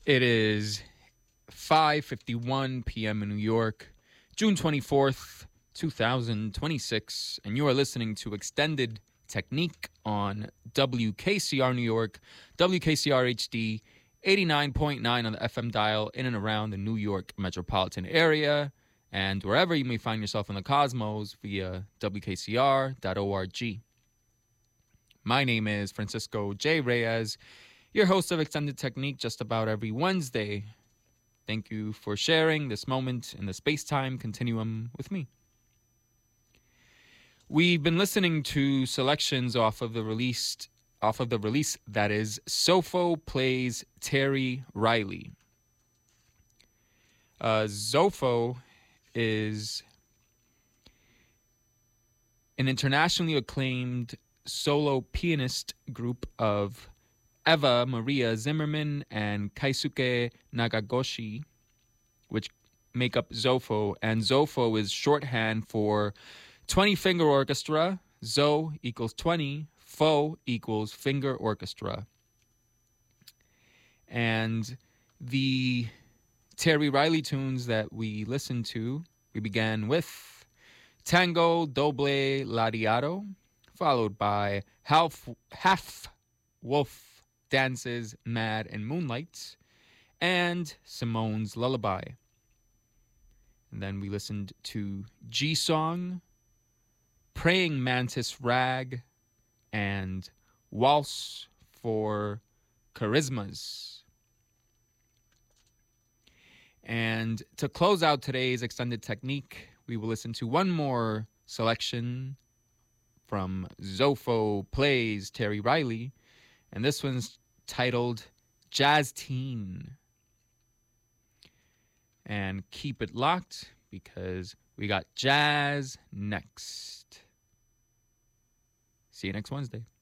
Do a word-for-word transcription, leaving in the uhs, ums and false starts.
It is five fifty-one p.m. in New York, June twenty-fourth, twenty twenty-six, and you are listening to Extended Technique on W K C R New York, W K C R H D, eighty-nine point nine on the F M dial in and around the New York metropolitan area, and wherever you may find yourself in the cosmos via W K C R dot org. My name is Francisco J. Reyes, your host of Extended Technique just about every Wednesday. Thank you for sharing this moment in the space-time continuum with me. We've been listening to selections off of the released off of the release that is Zofo Plays Terry Riley. Uh, Zofo is an internationally acclaimed solo pianist group of Eva Maria Zimmerman and Kaisuke Nagagoshi, which make up Zofo. And Zofo is shorthand for twenty-finger orchestra. Zo equals twenty. Fo equals finger orchestra. And the Terry Riley tunes that we listened to, we began with Tango Doble Ladeado, followed by Half, Half Wolf Dances Mad and Moonlight, and Simone's Lullaby. And then we listened to G-Song, Praying Mantis Rag, and Waltz for Charismas. And to close out today's Extended Technique, we will listen to one more selection from Zofo Plays Terry Riley, and this one's titled Jazz Teen. And keep it locked because we got jazz next. See you next Wednesday.